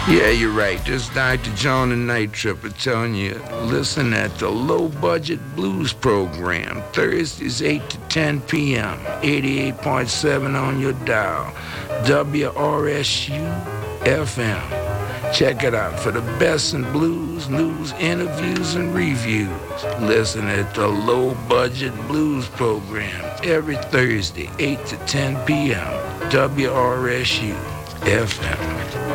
Yeah, you're right. This is Dr. John and Night Tripper telling you, listen at the Low Budget Blues Program, Thursdays 8 to 10 p.m., 88.7 on your dial, WRSU FM. Check it out for the best in blues, news, interviews, and reviews. Listen at the Low Budget Blues Program every Thursday, 8 to 10 p.m., WRSU FM.